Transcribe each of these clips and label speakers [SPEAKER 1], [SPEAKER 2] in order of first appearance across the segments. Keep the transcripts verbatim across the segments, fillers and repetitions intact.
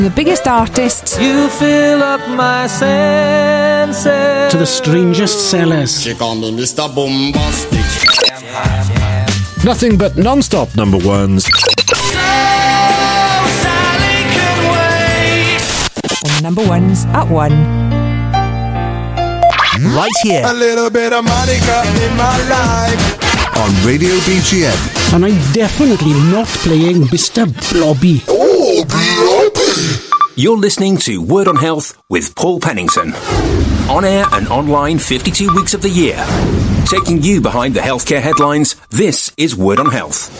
[SPEAKER 1] The biggest artists.
[SPEAKER 2] You fill up my senses.
[SPEAKER 3] To the strangest sellers.
[SPEAKER 4] She call me Mister Bombastic.
[SPEAKER 5] Nothing but non-stop number ones.
[SPEAKER 2] So Sally can wait.
[SPEAKER 1] And number ones at one.
[SPEAKER 6] Right here.
[SPEAKER 7] A little bit of Monica in my life.
[SPEAKER 6] On Radio B G M.
[SPEAKER 3] And I'm definitely not playing Mister Blobby.
[SPEAKER 7] Oh, Blobby.
[SPEAKER 8] You're listening to Word on Health with Paul Pennington. On air and online fifty-two weeks of the year. Taking you behind the healthcare headlines, this is Word on Health.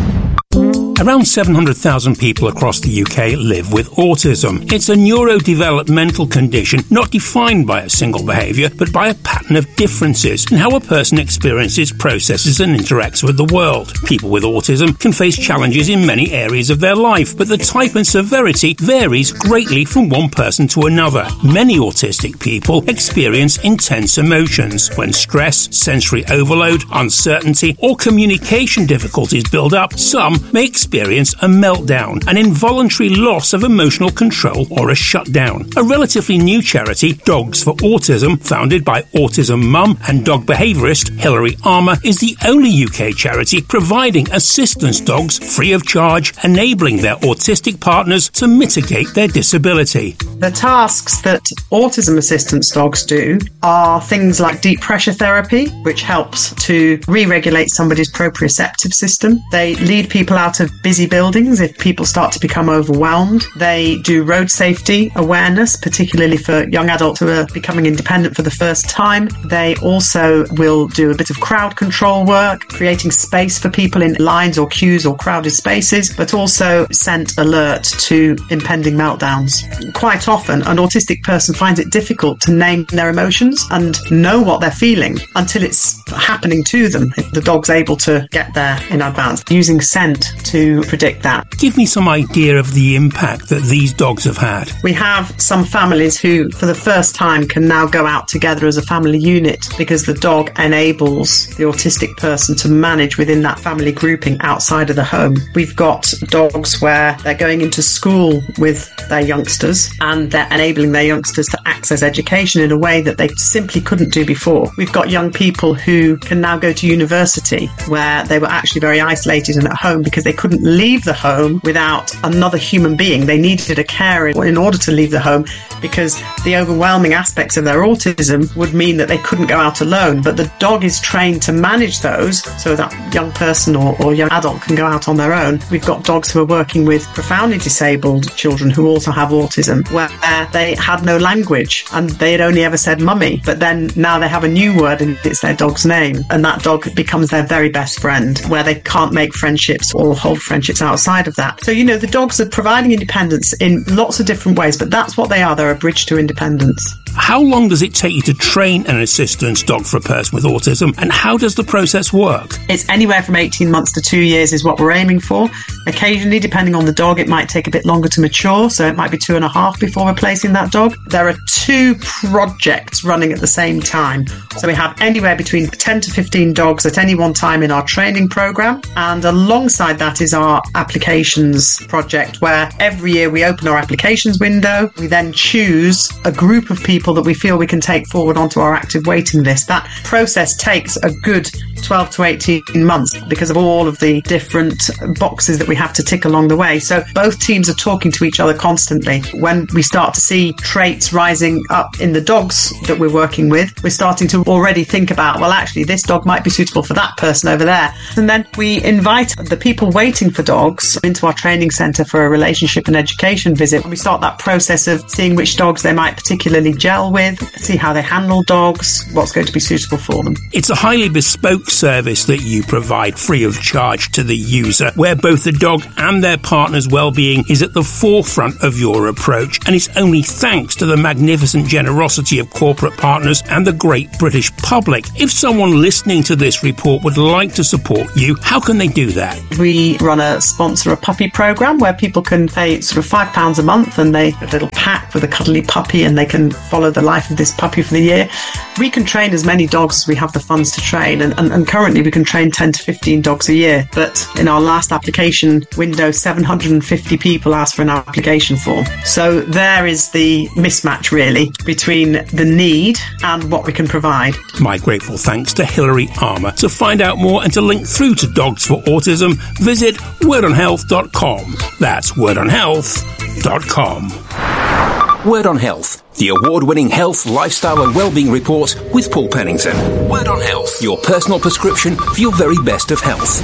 [SPEAKER 9] Around seven hundred thousand people across the U K live with autism. It's a neurodevelopmental condition not defined by a single behaviour, but by a pattern of differences in how a person experiences, processes and interacts with the world. People with autism can face challenges in many areas of their life, but the type and severity varies greatly from one person to another. Many autistic people experience intense emotions. When stress, sensory overload, uncertainty or communication difficulties build up, some may experience experience a meltdown, an involuntary loss of emotional control or a shutdown. A relatively new charity, Dogs for Autism, founded by autism mum and dog behaviourist Hilary Armour, is the only U K charity providing assistance dogs free of charge, enabling their autistic partners to mitigate their disability.
[SPEAKER 10] The tasks that autism assistance dogs do are things like deep pressure therapy, which helps to re-regulate somebody's proprioceptive system. They lead people out of busy buildings if people start to become overwhelmed. They do road safety awareness, particularly for young adults who are becoming independent for the first time. They also will do a bit of crowd control work, creating space for people in lines or queues or crowded spaces, but also sent alert to impending meltdowns. Quite often, an autistic person finds it difficult to name their emotions and know what they're feeling until it's happening to them. The dog's able to get there in advance, using scent to predict that.
[SPEAKER 9] Give me some idea of the impact that these dogs have had.
[SPEAKER 10] We have some families who, for the first time, can now go out together as a family unit because the dog enables the autistic person to manage within that family grouping outside of the home. We've got dogs where they're going into school with their youngsters and they're enabling their youngsters to access education in a way that they simply couldn't do before. We've got young people who can now go to university where they were actually very isolated and at home because they couldn't leave the home without another human being. They needed a carer in order to leave the home because the overwhelming aspects of their autism would mean that they couldn't go out alone. But the dog is trained to manage those so that young person or, or young adult can go out on their own. We've got dogs who are working with profoundly disabled children who also have autism, where they had no language and they had only ever said mummy, but then now they have a new word and it's their dog's name, and that dog becomes their very best friend, where they can't make friendships or hold friendships outside of that. So, you know, the dogs are providing independence in lots of different ways, but that's what they are. They're a bridge to independence.
[SPEAKER 9] How long does it take you to train an assistance dog for a person with autism, and how does the process work?
[SPEAKER 10] It's anywhere from eighteen months to two years is what we're aiming for. Occasionally, depending on the dog, it might take a bit longer to mature, so it might be two and a half before replacing that dog. There are two projects running at the same time. So we have anywhere between ten to fifteen dogs at any one time in our training programme, and alongside that is our applications project, where every year we open our applications window. We then choose a group of people that we feel we can take forward onto our active waiting list. That process takes a good twelve to eighteen months because of all of the different boxes that we have to tick along the way. So both teams are talking to each other constantly. When we start to see traits rising up in the dogs that we're working with, we're starting to already think about, well, actually, this dog might be suitable for that person over there. And then we invite the people waiting for dogs into our training centre for a relationship and education visit. We start that process of seeing which dogs they might particularly gel with, see how they handle dogs, what's going to be suitable for them.
[SPEAKER 9] It's a highly bespoke service that you provide free of charge to the user, where both the dog and their partner's well-being is at the forefront of your approach, and it's only thanks to the magnificent generosity of corporate partners and the great British public. If someone listening to this report would like to support you, how can they do that?
[SPEAKER 10] We run a sponsor a puppy programme where people can pay sort of five pounds a month and they get a little pack with a cuddly puppy and they can follow follow the life of this puppy for the year. We can train as many dogs as we have the funds to train, and, and, and currently we can train ten to fifteen dogs a year. But in our last application window, seven hundred fifty people asked for an application form. So there is the mismatch, really, between the need and what we can provide.
[SPEAKER 9] My grateful thanks to Hilary Armour. To find out more and to link through to Dogs for Autism, visit word on health dot com. That's word on health dot com.
[SPEAKER 8] Word on Health, the award-winning health, lifestyle and wellbeing report with Paul Pennington. Word on Health, your personal prescription for your very best of health.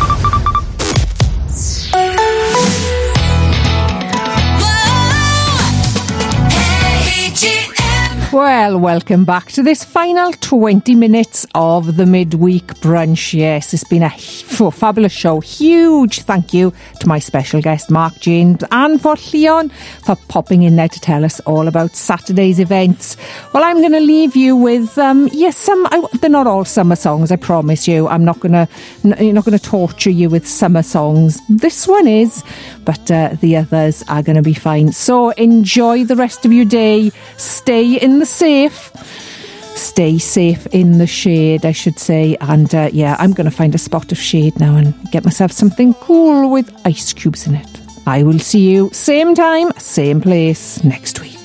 [SPEAKER 1] Well, welcome back to this final twenty minutes of the midweek brunch. Yes, it's been a oh, fabulous show. Huge thank you to my special guest, Mark James, and for Leon for popping in there to tell us all about Saturday's events. Well, I'm going to leave you with, um, yes, some. I, they're not all summer songs, I promise you. I'm not going to, you're not going to torture you with summer songs. This one is, but uh, the others are going to be fine. So enjoy the rest of your day. Stay in the safe stay safe in the shade, I should say, and uh, yeah, I'm going to find a spot of shade now and get myself something cool with ice cubes in it. I will see you same time, same place next week.